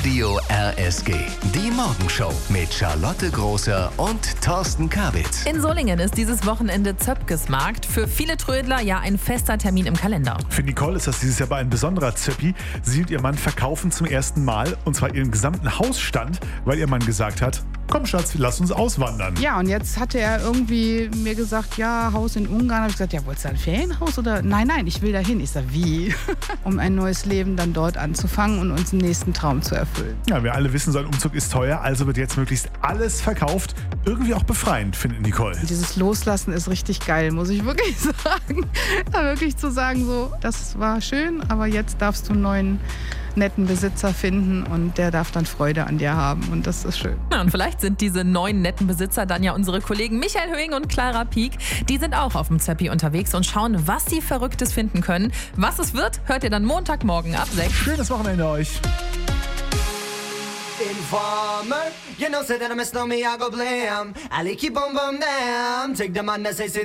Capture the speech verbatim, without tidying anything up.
Radio R S G. Die Morgenshow mit Charlotte Großer und Thorsten Kabitz. In Solingen ist dieses Wochenende Zöpkesmarkt. Für viele Trödler ja ein fester Termin im Kalender. Für Nicole ist das dieses Jahr aber ein besonderer Zöppi. Sie und ihr Mann verkaufen zum ersten Mal, und zwar ihren gesamten Hausstand, weil ihr Mann gesagt hat: Komm Schatz, lass uns auswandern. Ja, und jetzt hatte er irgendwie mir gesagt, ja, Haus in Ungarn. Habe ich gesagt, ja, wolltest du ein Ferienhaus oder? Nein, nein, ich will dahin. Ich sag, wie? Um ein neues Leben dann dort anzufangen und uns den nächsten Traum zu erfüllen. Ja, wir alle wissen, so ein Umzug ist teuer, also wird jetzt möglichst alles verkauft. Irgendwie auch befreiend, findet Nicole. Dieses Loslassen ist richtig geil, muss ich wirklich sagen. Da wirklich zu sagen, so, das war schön, aber jetzt darfst du einen neuen, netten Besitzer finden und der darf dann Freude an dir haben und das ist schön. Ja, und vielleicht sind diese neuen netten Besitzer dann ja unsere Kollegen Michael Höhing und Clara Pieck. Die sind auch auf dem Zöppi unterwegs und schauen, was sie Verrücktes finden können. Was es wird, hört ihr dann Montagmorgen ab sechs. Schönes Wochenende euch. Informer, you know, say that I miss no me, I go blam. I like keep on bum damn. Take the man that say, say